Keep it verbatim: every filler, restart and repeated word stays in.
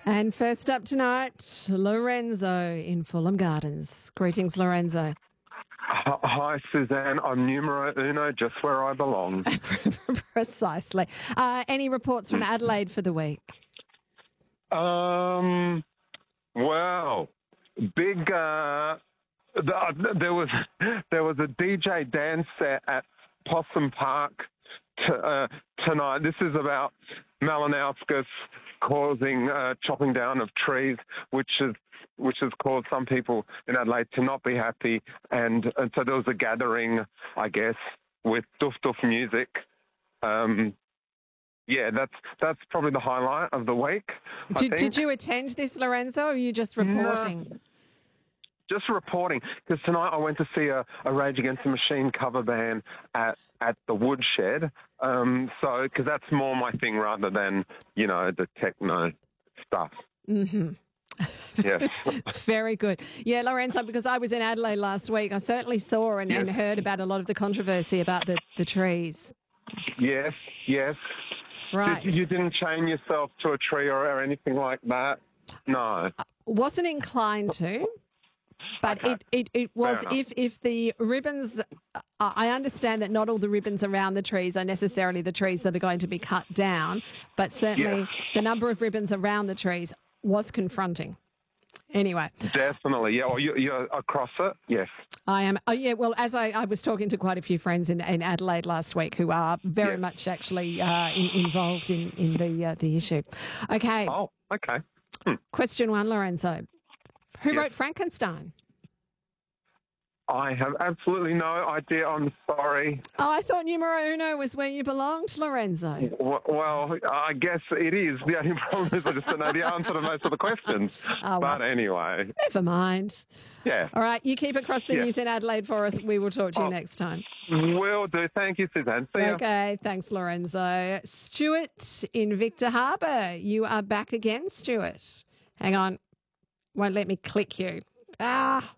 And first up tonight, Lorenzo in Fulham Gardens. Greetings, Lorenzo. Hi, Suzanne. I'm numero uno, just where I belong. Precisely. Uh, any reports from Adelaide for the week? Um, well, big. Uh, the, there was there was a D J dance set at Possum Park t- uh, tonight. This is about Malinowskis causing uh, chopping down of trees, which is which has caused some people in Adelaide to not be happy. And, and so there was a gathering, I guess, with doof doof music. Um, yeah, that's that's probably the highlight of the week. Did, did you attend this, Lorenzo, or are you just reporting? No, just reporting, because tonight I went to see a, a Rage Against the Machine cover band at, at the Woodshed. Um, so, because that's more my thing rather than, you know, the techno stuff. Mm-hmm. Yes. Very good. Yeah, Lorenzo, because I was in Adelaide last week, I certainly saw and, yes. and heard about a lot of the controversy about the, the trees. Yes, yes. Right. Did, you didn't chain yourself to a tree or, or anything like that? No. I wasn't inclined to. But okay. it, it, it was, if, if the ribbons, I understand that not all the ribbons around the trees are necessarily the trees that are going to be cut down, but certainly yes. the number of ribbons around the trees was confronting. Anyway. Definitely, yeah. Well, you, you're across it, yes. I am. Oh, yeah, well, as I, I was talking to quite a few friends in, in Adelaide last week who are very yes. much actually uh, in, involved in, in the, uh, the issue. Okay. Oh, okay. Hmm. Question one, Lorenzo. Who yes. wrote Frankenstein? I have absolutely no idea. I'm sorry. Oh, I thought numero uno was where you belonged, Lorenzo. Well, I guess it is. The only problem is I just don't know the answer to most of the questions. Oh, but well, anyway. Never mind. Yeah. All right, you keep across the yeah. news in Adelaide for us. We will talk to you oh, next time. Will do. Thank you, Suzanne. See ya. Okay, thanks, Lorenzo. Stuart in Victor Harbour. You are back again, Stuart. Hang on. Won't let me click you. Ah.